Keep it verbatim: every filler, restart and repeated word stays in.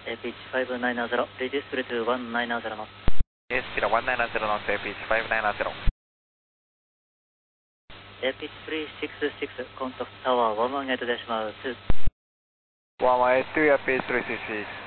A P H five nine zero, reduce speed to one nine zero knots. Yes, kilo one nine zero knots, A P H five nine zero. A P H three six six, contact tower one one eight decimal two. one one eight two, A P H three six six.